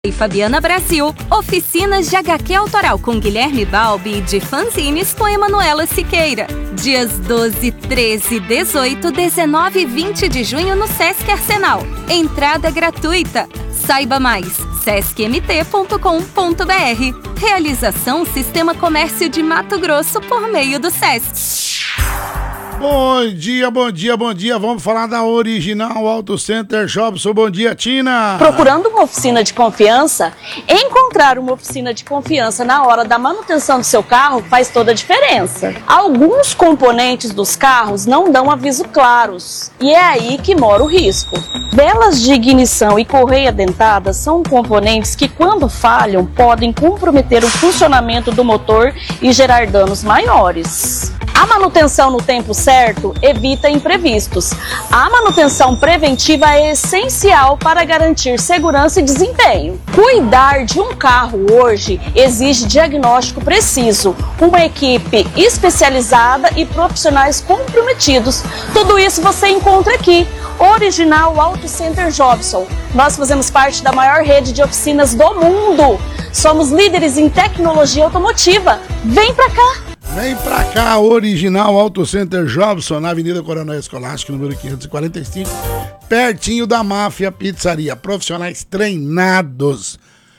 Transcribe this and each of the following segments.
E Fabiana Brasil, oficinas de HQ autoral com Guilherme Balbi e de fanzines com Emanuela Siqueira. Dias 12, 13, 18, 19 e 20 de junho no Sesc Arsenal. Entrada gratuita. Saiba mais, sescmt.com.br. Realização Sistema Comércio de Mato Grosso por meio do Sesc. Bom dia, bom dia, bom dia. Vamos falar da Original Auto Center Jobson. Bom dia, Tina. Procurando uma oficina de confiança? Encontrar uma oficina de confiança na hora da manutenção do seu carro faz toda a diferença. Alguns componentes dos carros não dão aviso claros e é aí que mora o risco. Velas de ignição e correia dentada são componentes que, quando falham, podem comprometer o funcionamento do motor e gerar danos maiores. A manutenção no tempo certo evita imprevistos. A manutenção preventiva é essencial para garantir segurança e desempenho. Cuidar de um carro hoje exige diagnóstico preciso, uma equipe especializada e profissionais comprometidos. Tudo isso você encontra aqui. Original Auto Center Jobson. Nós fazemos parte da maior rede de oficinas do mundo. Somos líderes em tecnologia automotiva. Vem pra cá! Vem pra cá, Original Auto Center Jobson, na Avenida Coronel Escolástico, número 545, pertinho da Máfia Pizzaria. Profissionais treinados.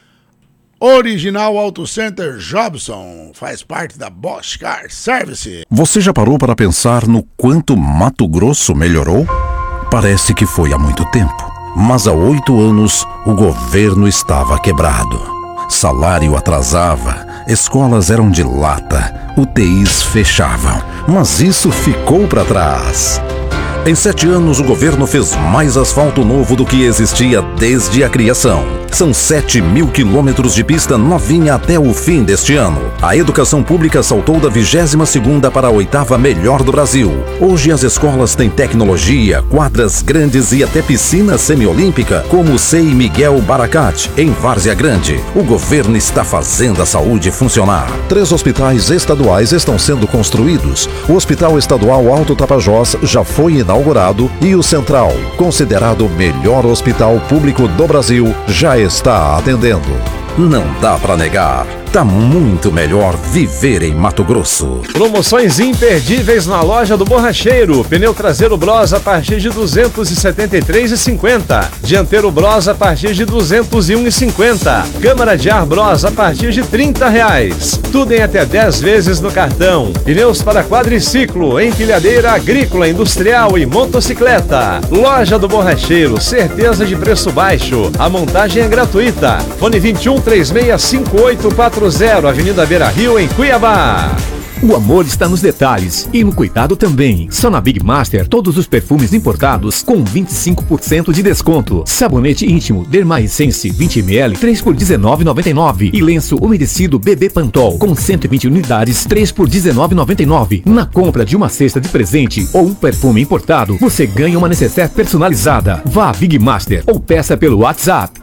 Original Auto Center Jobson faz parte da Bosch Car Service. Você já parou para pensar no quanto Mato Grosso melhorou? Parece que foi há muito tempo, mas há 8 anos o governo estava quebrado. Salário atrasava, escolas eram de lata, UTIs fechavam, mas isso ficou para trás. Em 7 anos, o governo fez mais asfalto novo do que existia desde a criação. São 7.000 quilômetros de pista novinha até o fim deste ano. A educação pública saltou da 22ª para a 8ª melhor do Brasil. Hoje as escolas têm tecnologia, quadras grandes e até piscina semiolímpica, como o Sei Miguel Baracat, em Várzea Grande. O governo está fazendo a saúde funcionar. 3 hospitais estaduais estão sendo construídos. O Hospital Estadual Alto Tapajós já foi inaugurado e o Central, considerado o melhor hospital público do Brasil, já está atendendo. Não dá pra negar. Tá muito melhor viver em Mato Grosso. Promoções imperdíveis na loja do Borracheiro. Pneu traseiro Bros a partir de R$ 273,50. Dianteiro Bros a partir de R$ 201,50. Câmara de ar Bros a partir de R$ 30. Tudo em até 10 vezes no cartão. Pneus para quadriciclo, empilhadeira agrícola, industrial e motocicleta. Loja do Borracheiro, certeza de preço baixo. A montagem é gratuita. Fone 21 365840, Avenida Beira Rio, em Cuiabá. O amor está nos detalhes e no cuidado também. Só na Big Master, todos os perfumes importados com 25% de desconto. Sabonete íntimo Dermaessence 20ml 3 por R$19,99. E lenço umedecido Bebê Pantol com 120 unidades 3 por R$19,99. Na compra de uma cesta de presente ou um perfume importado, você ganha uma necessaire personalizada. Vá à Big Master ou peça pelo WhatsApp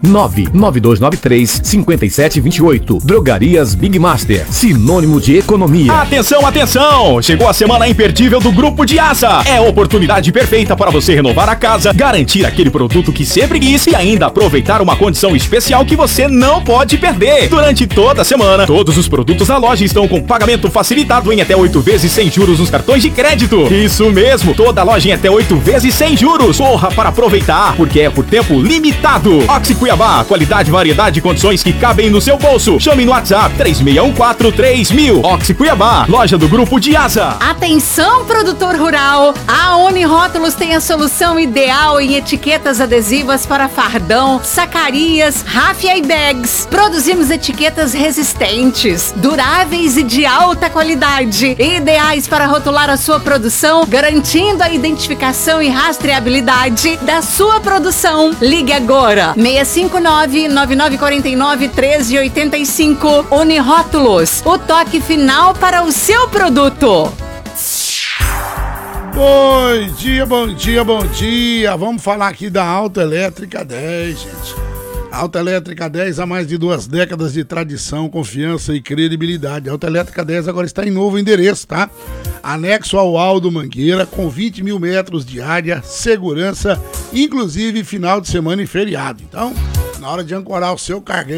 99293-5728. Drogarias Big Master, sinônimo de economia. Atenção, atenção! Chegou a semana imperdível do Grupo de Asa. É a oportunidade perfeita para você renovar a casa, garantir aquele produto que sempre quis e ainda aproveitar uma condição especial que você não pode perder. Durante toda a semana, todos os produtos da loja estão com pagamento facilitado em até 8 vezes sem juros nos cartões de crédito. Isso mesmo, toda a loja em até 8 vezes sem juros. Corra para aproveitar, porque é por tempo limitado. Oxi Cuiabá, qualidade, variedade e condições que cabem no seu bolso. Chame no WhatsApp 3614-3000. Oxi Cuiabá, loja do Grupo de Asa. Atenção, produtor rural! A Unirótulos tem a solução ideal em etiquetas adesivas para fardão, sacarias, ráfia e bags. Produzimos etiquetas resistentes, duráveis e de alta qualidade, ideais para rotular a sua produção, garantindo a identificação e rastreabilidade da sua produção. Ligue agora, 659-9949-1385. Unirótulos, o toque final para o seu produto. Bom dia, bom dia, bom dia. Vamos falar aqui da Autoelétrica 10, gente. Autoelétrica 10 há mais de 2 décadas de tradição, confiança e credibilidade. A Autoelétrica 10 agora está em novo endereço, tá? Anexo ao Aldo Mangueira, com 20 mil metros de área, segurança, inclusive final de semana e feriado. Então, Na hora de ancorar o seu cargueiro,